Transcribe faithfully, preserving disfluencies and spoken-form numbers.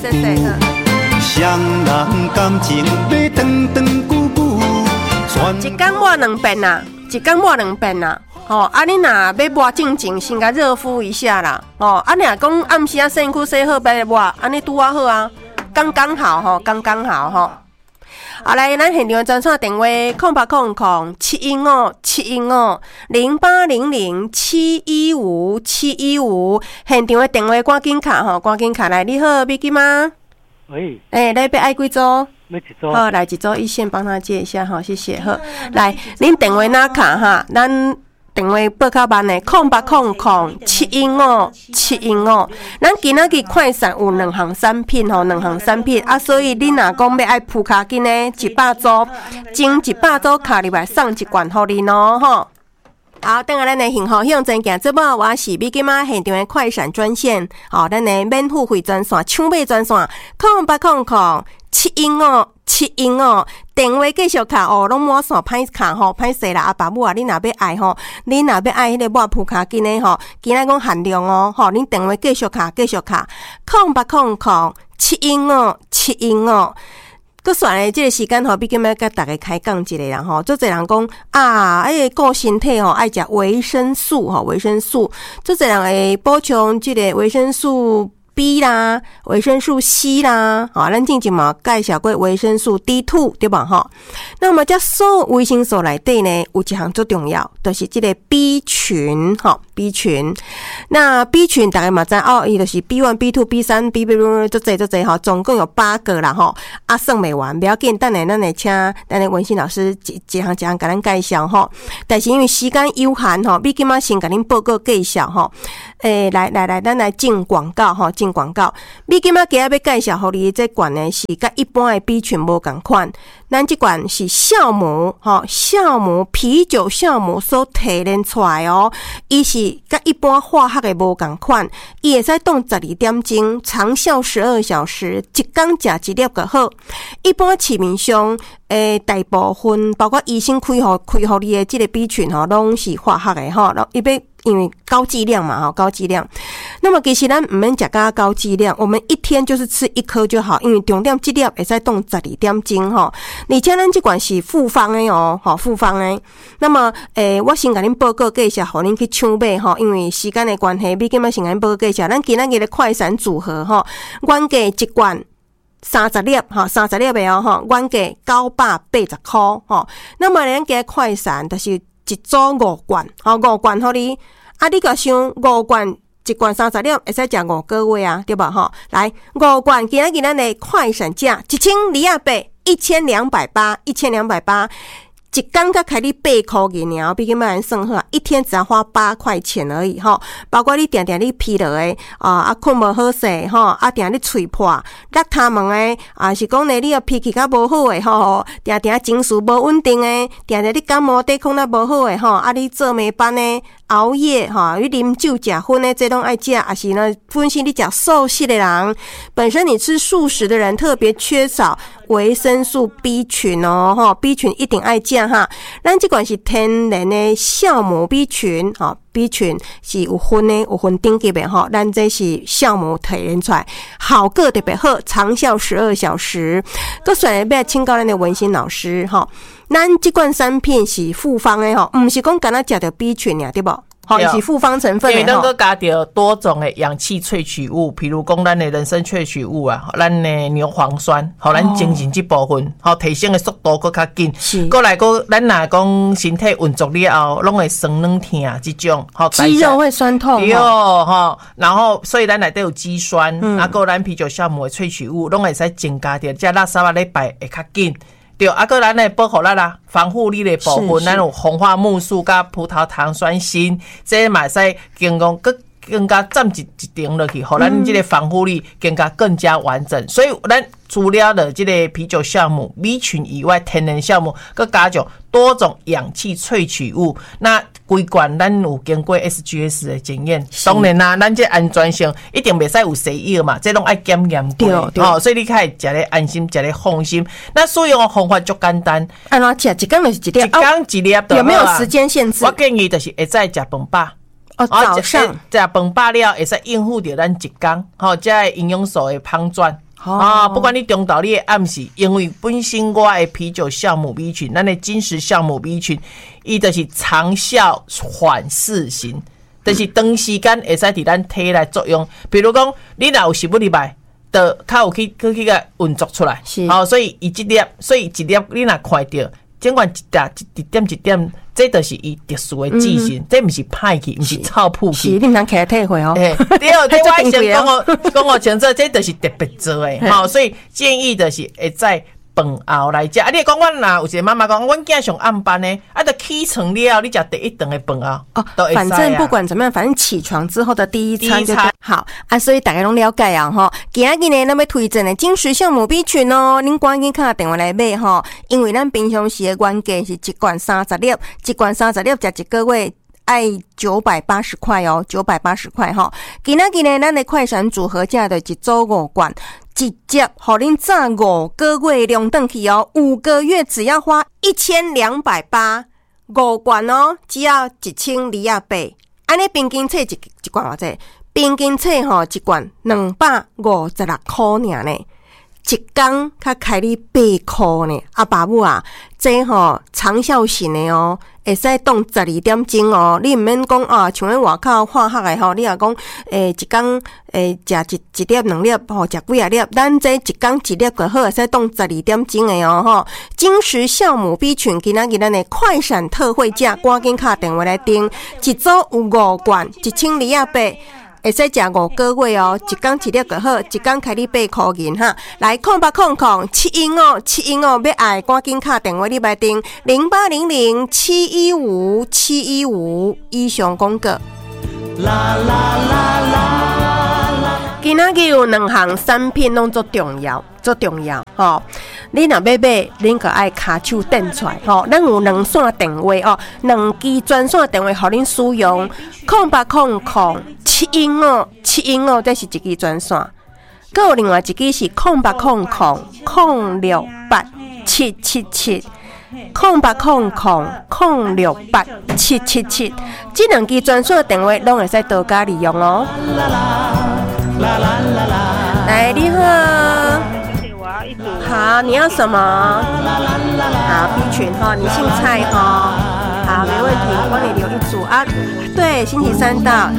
谢谢。 双人感情要长长久久， 一天抹两遍啦，一天抹两遍啦。哦，啊，你若要抹正经，先甲热敷一下啦。哦，啊，你若讲暗时啊身躯洗好要抹，安尼拄啊好啊，刚刚好吼，刚刚好吼。好，来，咱现场的专线电话：空八空空七一五七一五零八零零七一五七一五。现场的电话赶紧卡吼，赶紧卡来。你好，美金吗？ 喂。 哎、欸，来要爱几组？要一组。 好，来一组一线帮他接一下哈，谢谢。好，来，恁电话哪卡哈？咱。电话报较慢的，空八空空七一五七一五。咱今仔日快闪有两项产品吼，两项产品啊，所以你若讲要爱铺卡紧呢，一百组，前一百组卡入来送一罐互你咯吼。好，等下咱的幸福向前行，这摆我是美金仔现场的快闪专线，好，咱的免付费专线、抢买专线，空八空空七一五七一五。电话继续卡哦，拢满线歹卡吼，歹势啦！阿爸母啊，你若要爱吼，你若要爱迄个抹扑卡紧的吼，今仔讲限量哦，吼，恁电话继续卡，继续卡，空八空空七一五七一五。搁算咧，即个时间吼，毕竟要甲大家开讲一下啦吼。做侪人讲啊，哎，顾身体吼，爱食维生素吼，维生素，做侪人会补充即个维生素。B 啦，维生素 C 啦，好，咱之前嘛介绍过维生素 D 二 对吧？哈，那么这所有维生素内底呢，有一项最重要，就是这个 B 群，哈 ，B 群。那 B 群大家嘛知哦，伊就是 B 一、B 二、B 三、B 做做做做哈，总共有八个啦哈。啊，算未完，不要紧，等下咱来请咱的文心老师一一项一项甲咱介绍哈。但是因为时间有限哈，毕竟嘛先甲恁报告介绍哈。诶、欸，来来来，咱来进广告哈，进广告。你今仔今日要介绍互你的这罐呢，是甲一般的 B 群无共款。咱这罐是酵母哈，酵母啤酒酵母所提炼出来哦，伊是甲一般化学的无共款，伊会使冻十二点钟，长效十二小时，一天食一粒就好。一般市面上诶，大部分包括医生开互开互你的这个 B 群吼，拢是化学的吼，伊要。因为高剂量嘛，哈，高剂量。那么其实咱唔免食噶高剂量，我们一天就是吃一颗就好。因为重点剂量会使冻十二点钟哈。而且咱这款是复方的哦，哈，复方的。那么诶、欸，我先甲恁报告介绍，互恁去抢买哈。因为时间的关系，毕竟嘛先甲恁报告介绍。咱今仔日的快闪组合哈，原价一罐三十粒哈，三十粒的哦哈，原价九百八十块哈。那么咱个快闪就是。一组五罐，吼五罐互你，啊，你甲想五罐一罐三十粒，会使食五个月啊，对吧？吼，来五罐，今仔日咱的快闪价一千二百八，一千两百八，一千两百八。一天才开你八块银尔，比起卖人算好，一天只要花八块钱而已吼。包括你定定你疲劳诶，啊啊困无好势吼，啊定你喙破、落痰毛诶，啊是讲呢你啊脾气较无好诶吼，定定情绪无稳定诶，定定你感冒抵抗力无好诶吼，啊你做暝班诶，熬夜吼，你啉酒食薰诶，这拢爱食，啊是呢，分析你食素食的人，本身你吃素食的人特别缺少维生素 B 群哦，吼 B 群一定爱食哈。咱这款是天然的酵母 B 群，吼 B 群是有分的，有分等级的吼。咱这是酵母提炼出来，效果特别好，长效十二小时。搁选要请教咱的文心老师吼，咱这款产品是复方的吼，唔是讲干那食到 B 群尔，对不？好，也是复方成分的， 因为咱个加到多种的氧气萃取物，比如讲咱的人参萃取物啊，咱的牛磺酸，好，咱精神这部分，好提升的速度更较紧。是，过来个咱若讲身体运作了后，拢会酸软痛这种，好， 肌肉会酸痛， 对哦，然后所以咱内底有肌酸，嗯，啊，个咱啤酒酵母的萃取物，拢会使增加着，这垃圾啊礼拜会较紧。对，啊，个咱来保护咱啦，防护力的部分，咱有红花木素甲葡萄糖酸锌，这嘛使经过更更加占一一点落去，互咱这个防护力更加更加完整。所以咱除了的这个啤酒酵母 B 群以外，天然酵母佮加上多种氧气萃取物，那规罐咱有经过 S G S 的检验。当然啦，咱这安全性一定袂使有西药嘛，这拢爱检验过。哦，所以你可以食咧安心，食咧放心。那使用的方法足简单， 安怎食？一天就是一粒， 一天一粒就好。 有没有时间限制？ 我建议就是会早食饭饱。 哦，早上食饭饱了会使应付着咱一天，吼，这营养素的烹转。 哦啊，不管你中昼你的暗时，因为本身我的啤酒酵母 B 群，咱的金石酵母 B 群，伊就是长效缓释型，就是长时间会使伫咱体内作用。比如讲，你若有食物入来，就较有去去去个运作出来。 是， 好、哦，所以伊一粒，所以一粒你若看到，尽管一点一点一点，这就是伊特殊的剂型，嗯、这毋是歹去，毋是臭扑去。 是，你通起来体会哦。 对，对，这我先讲我讲我前这这就是特别做的，好、哦，所以建议的是会在饭后来食。啊，你讲我若有一个妈妈讲，阮囝上暗班呢，啊，得起床了，你食第一顿的饭后哦，反正不管怎么样，反正起床之后的第一餐就好啊。所以大家拢了解啊，吼。今仔日呢，咱要推荐的金石酵母 B 群哦，恁赶紧打电话来买吼，因为咱平常时的原价是一罐三十粒，一罐三十粒食一个月。爱九百八十块哦，九百八十块哈。今仔日呢，咱的快闪组合价的一组五罐，直接互恁炸五个月量转去哦，五个月只要花一千两百八，五罐哦，只要一千二百八。安尼平均册一一罐偌济？平均册吼一罐两百五十六块尔呢。一天较开你八块呢，啊爸母啊，这吼长效型的哦，会使当十二点钟哦，你毋免讲啊，像咧外口化学的吼，你若讲诶一天诶食一一粒两粒吼，食几啊粒，咱这一天一粒就好，会使当十二点钟的哦吼。金石酵母 B 群今仔日咱的快闪特惠价，赶紧打电话来订，一组有五罐，一千二百八。会使食五个月哦，一天一粒就好，一天开你八块银哈。来空八空空七一五七一五，要爱赶紧打电话你来订零八零零七一五七一五以上广告。啦啦啦啦啦！今仔日有两项产品拢足重要，足重要吼。你若要买，恁个爱骹手点出来吼。咱有两线电话哦，两支专线电话，互恁使用空八空空七一五七一五，这是一支专线。佮有另外一支是空八空空空六八七七七。空八空空空六八七七七，这两支专属的电话拢会使多加利用哦。来，你好，好，你要什么？好 ，B 群哈，你姓蔡哈，好，没问题，我帮你留一组啊。对，星期三到，